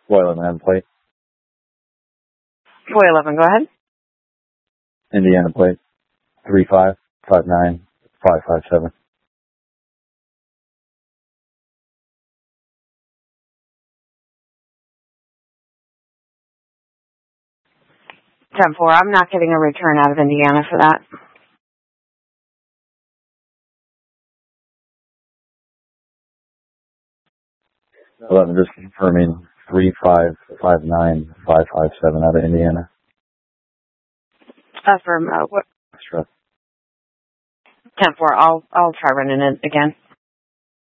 411 plate. 411, go ahead. Indiana plate. 3559557. I'm not getting a return out of Indiana for that. 11, just confirming 3559557 out of Indiana. From what? That's right. 10-4, I'll try running it again.